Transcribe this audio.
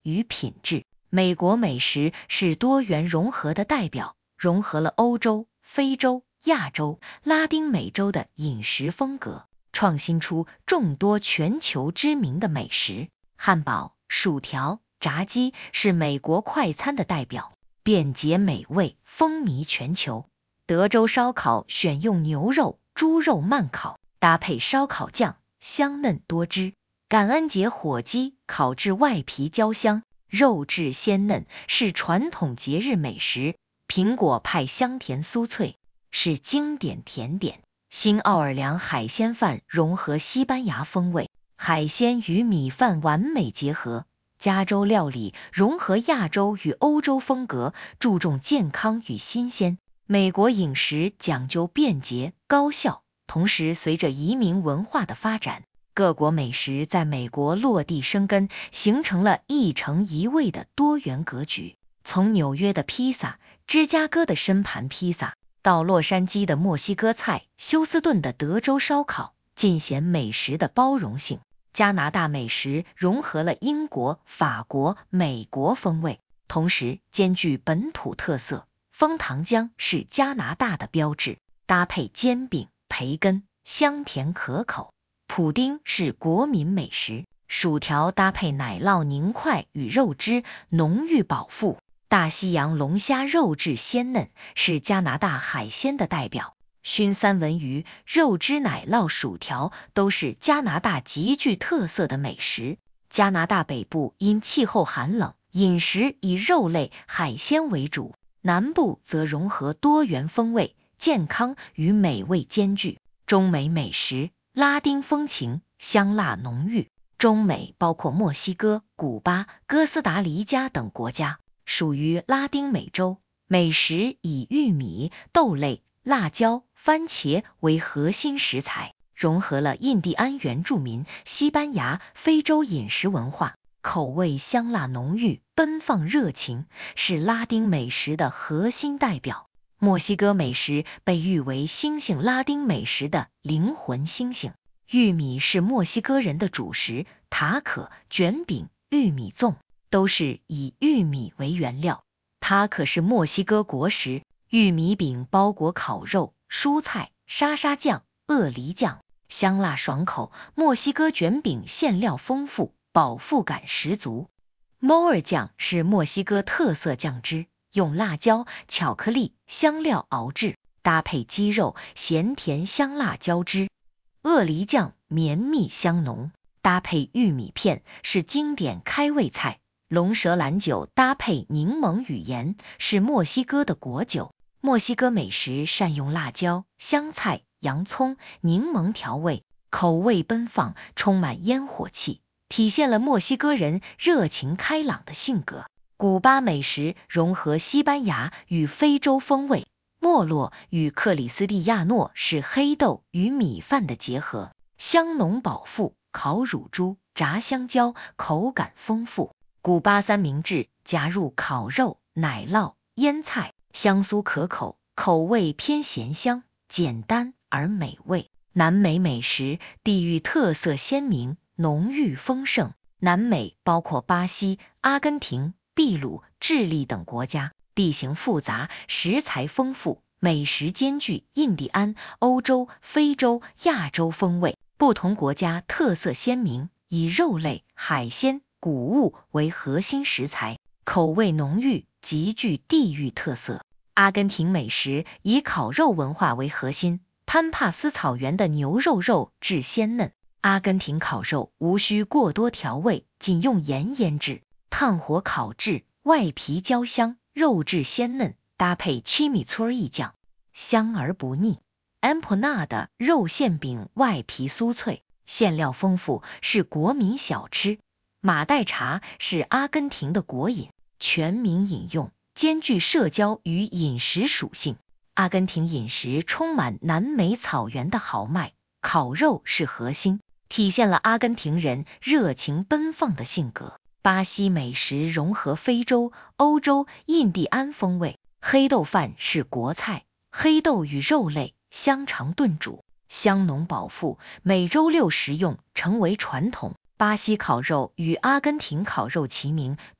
与品质。美国美食是多元融合的代表，融合了欧洲、非洲、亚洲、拉丁美洲的饮食风格，创新出众多全球知名的美食。汉堡、薯条、炸鸡是美国快餐的代表，便捷美味，风靡全球。德州烧烤选用牛肉、猪肉慢烤，搭配烧烤酱，香嫩多汁。感恩节火鸡烤至外皮焦香，肉质鲜嫩，是传统节日美食。苹果派香甜酥脆，是经典甜点。新奥尔良海鲜饭融合西班牙风味，海鲜与米饭完美结合。加州料理融合亚洲与欧洲风格，注重健康与新鲜。美国饮食讲究便捷高效，同时随着移民文化的发展，各国美食在美国落地生根，形成了一城一味的多元格局。从纽约的披萨、芝加哥的深盘披萨，到洛杉矶的墨西哥菜、休斯顿的德州烧烤，尽显美食的包容性。加拿大美食融合了英国、法国、美国风味，同时兼具本土特色。枫糖浆是加拿大的标志，搭配煎饼、培根，香甜可口。普丁是国民美食，薯条搭配奶酪凝块与肉汁，浓郁饱腹。大西洋龙虾肉质鲜嫩，是加拿大海鲜的代表。熏三文鱼、肉汁奶酪薯条都是加拿大极具特色的美食。加拿大北部因气候寒冷，饮食以肉类、海鲜为主，南部则融合多元风味，健康与美味兼具。中美美食拉丁风情，香辣浓郁。中美包括墨西哥、古巴、哥斯达黎加等国家，属于拉丁美洲。美食以玉米、豆类、辣椒、番茄为核心食材，融合了印第安原住民、西班牙、非洲饮食文化，口味香辣浓郁，奔放热情，是拉丁美食的核心代表。墨西哥美食被誉为新兴拉丁美食的灵魂星星。玉米是墨西哥人的主食，塔可、卷饼、玉米粽都是以玉米为原料。塔可是墨西哥国食，玉米饼包裹烤肉、蔬菜、沙沙酱、鳄梨酱，香辣爽口。墨西哥卷饼馅料丰富，饱腹感十足。摩尔酱是墨西哥特色酱汁，用辣椒、巧克力、香料熬制，搭配鸡肉，咸甜香辣交织。鳄梨酱绵密香浓，搭配玉米片，是经典开胃菜。龙舌兰酒搭配柠檬与盐，是墨西哥的国酒。墨西哥美食善用辣椒、香菜、洋葱、柠檬调味，口味奔放，充满烟火气，体现了墨西哥人热情开朗的性格。古巴美食融合西班牙与非洲风味，莫洛与克里斯蒂亚诺是黑豆与米饭的结合，香浓饱腹。烤乳猪、炸香蕉，口感丰富。古巴三明治加入烤肉、奶酪、腌菜，香酥可口，口味偏咸香，简单而美味。南美美食地域特色鲜明，浓郁丰盛。南美包括巴西、阿根廷、秘鲁、智利等国家，地形复杂，食材丰富，美食兼具印第安、欧洲、非洲、亚洲风味。不同国家特色鲜明，以肉类、海鲜、谷物为核心食材，口味浓郁，极具地域特色。阿根廷美食以烤肉文化为核心，潘帕斯草原的牛肉质鲜嫩。阿根廷烤肉无需过多调味，仅用盐腌制，炭火烤制，外皮焦香，肉质鲜嫩，搭配 chimichurri 酱，香而不腻。empanada 肉馅饼外皮酥脆，馅料丰富，是国民小吃。马黛茶是阿根廷的国饮，全民饮用，兼具社交与饮食属性。阿根廷饮食充满南美草原的豪迈，烤肉是核心，体现了阿根廷人热情奔放的性格。巴西美食融合非洲、欧洲、印第安风味，黑豆饭是国菜，黑豆与肉类香肠炖煮，香浓饱腹，每周6食用成为传统。 巴西烤肉与阿根廷烤肉齐名，